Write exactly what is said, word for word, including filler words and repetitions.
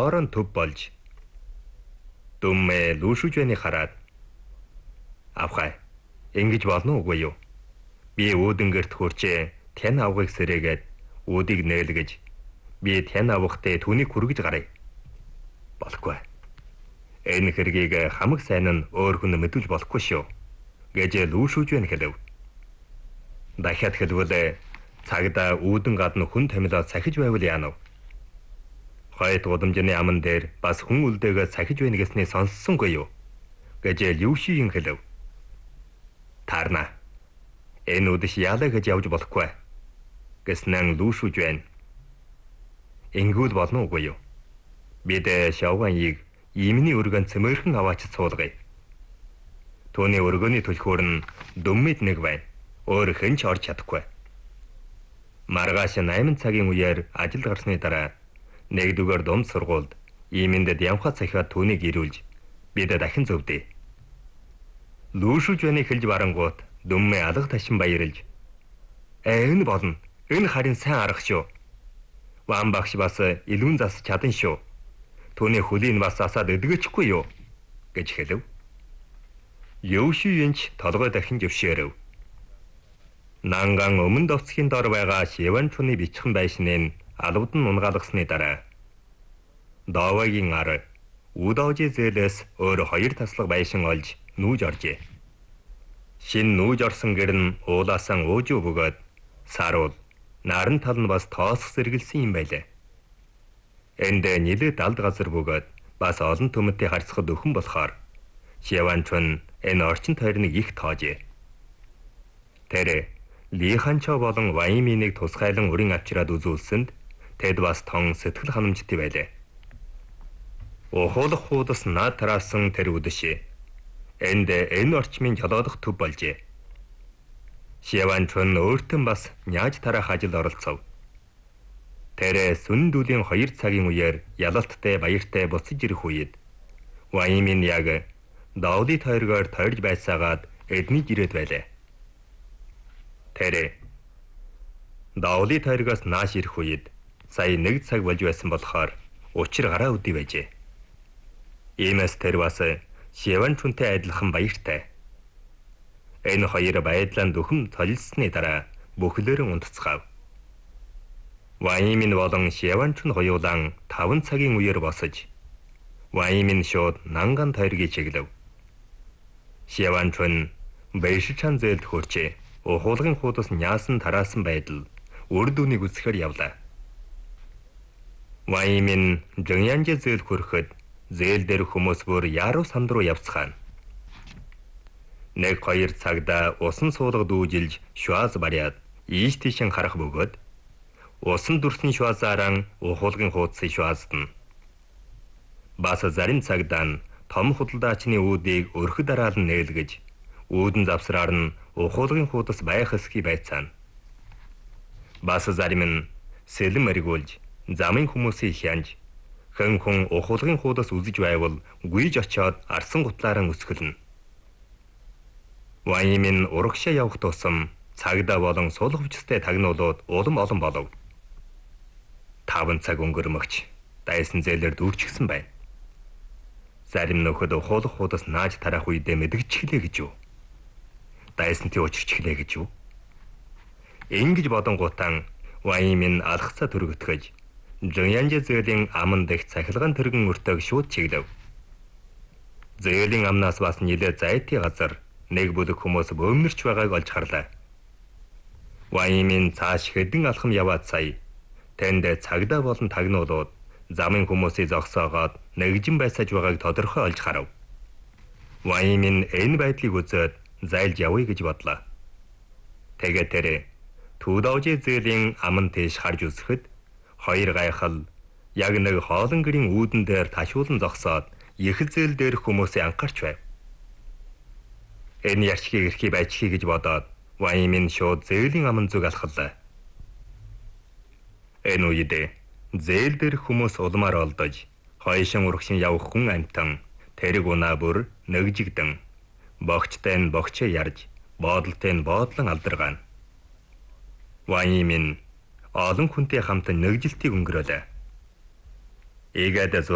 доорон төв болж дүммээ лүүшүүж байныг хараад авхай ингэж болно уугүй юу? Би үүдэн гэрт хурчээ тэн авгыг сэрээгээд үүдийг нээлгэж би тэн авахтээ түүнийг хүргэж гарыг. Болохгүй. Энэ хэргийг хамаг сайн нь өөр хүн мэдүүлж болохгүй шүү гэж лүүшүүж байна хэлв. Дахиад хэлвэл цагдаа үүдэн гадна хүн томилоод сахиж байвал яанав? Хойд гудамжны аман дээр бас хүн үлдээгөө сахиж байна гэсний сонссонгүй юу гэж Лүшийн хэлв. Таарна. Энэ үдэш яалаа гэж явж болохгүй гэснэн лүүшүүж байна. Ингүүл болно уугүй юу? Бид шавганыг имний өргөн цэмэрхэн аваач суулгая. Төвний өргөний төлхөөр нь дүммэд нэг байна. Өөр хэн ч орж чадахгүй. Маргааш найман цагийн үеэр ажил гарсны дараа нэгдүгээр дунд сургуульд имэндэд явха цахиад түүнийг ирүүлж бид дахин зөвдөө. Лүүшүүж байныг хэлж барангуут дүммээ алга ташин баярлж "Ээ энэ болно. Энэ харин сайн арга шүү. Ван багш бас илүүн зас чадан шүү. Түүний хөлийг бас асаад эдгэчихгүй юу?" гэж хэлв. Лүшийнч толгой дахин зөвшөөрөв. Нанган өмнө довцхийн дор байгаа Шиванчуны бичхэн байшныг алвдан унгаалгасны дараа Давагийн ар Удажи зээлээс өөр хоёр таслаг байшин олж нүүж оржээ. Шин нүүж орсон гэр нь уулаасан уужуу бөгөөд саруул наран тал нь бас тоосох сэргэлсэн юм байлаа. Энд нэлээд алд газар бөгөөд бас олон төмөдтэй харьцахад өхөн болохоор Шиванчун энэ орчин тойрныг их тоожээ. Тэр Лиханчо болон Вайминийг тусгайлан өрийн авчираад үзүүлсэнд тэд бас тон сэтгэл ханамжтай байлаа. Ухуулах хуудас наад тараасан тэр үдэш энд энэ орчмын жолоодох төв болжээ. Шиванчун өөртөө бас няаж тараах ажил оролцов. Тэр сүндүүлийн хоёр цагийн үеэр ялалттай баяртай буцаж ирэх үед Ваймин яг Даudi тойргоор тойрж байсаагаад эдний ирээд байлаа. Тэр Даudi тойргоос нааш ирэх үед сая нэг цаг болж байсан болохоор учир гараа үдий байжээ. Иймээс тэр бас Шиванчунтай адилхан баяртай. Энэ хоёр байдлаа дөхөн толилсны дараа бүхлөөрөө унтцгаав. Ваймин болон Шиванчун хоёулаа таван цагийн үеэр босож Ваймин шууд нанган тойргийг чиглэв. Шиванчун Бэшичан зээлд хурчээ ухуулгын хуудас няасан тараасан байдал үр дүнийг үзэхээр явлаа. Ваймин Жонянжи зээл хүрэхэд зээл дээр хүмүүс бүр яруу санд руу явцгаана. Нэг хоёр цагда усан суулга дүүжилж шуаз бариад ийш тийшэн харах бөгөөд усан дүрсний шуазаараа ухуулгын хуудсыг шуаздана. Бас зарим цагдаан том худалдаачны үүдийг өрхөд араалан нээлгэж үүдэн завсраар нь ухуулгын хуудас байх эсхий байцаана. Бас зарим нь сэлэм эргүүлж замын хүмүүсийг хянж хэн хүн ухуулгын хуудас үзэж байвал гүйж очиод арсан гутлаараа өсгөлнө. Ваймин урагшаа явах тусам цагдаа болон суулгавчтай тагнуулууд улам олон болов. Таван цаг өнгөрмөгч дайсан зээлээр дүүрчихсэн байна. Зарим нөхөд ухуулах хуудас нааж тарах үедээ мэдгичглээ гэж юу? Дайсантай учирчглээ гэж юу? Ингэж бодонгуудаа Ваймин алхацаа төргөтгөж Жонянжи зээлийн аман дэх цахилгаан тэргэн өртөөг шууд чиглэв. Зээлийн амнаас бас нилээ зайтай газар нэг бүлэг хүмүүс бөмнөрч байгааг олж харлаа. Ваймин цааш хэдэн алхам яваад сая тэнд цагдаа болон тагнуулууд замын хүмүүсийг зогсоогоод нэгжин байсаж байгааг тодорхой олж харав. Ваймин энэ байдлыг үзээд зайлж явъя гэж бодлоо. Тэгээд тэр Удажи зээлийн аман тийш харж үзэхэд хоёр гайхал яг нэг хоолон гэрийн үүдэн дээр ташуулан зогсоод их зээл дээр хүмүүсээ анхаарч байв. Энэ ярчгийг эрхий байчихъя гэж бодоод Ваймин шууд зээлийн аман зүг алхаллаа. Энэ үед зээл дээр хүмүүс улмаар олдож хойшин урагшин явах хүн амтан тэрэг унаа бүр нэгжигдэн богчтой нь богчоо ярьж боодолтой нь боодлон алдаргаана. Ваймин олон хүнтэй хамт нэгжилтийг өнгөрөөлөө. Ийгээд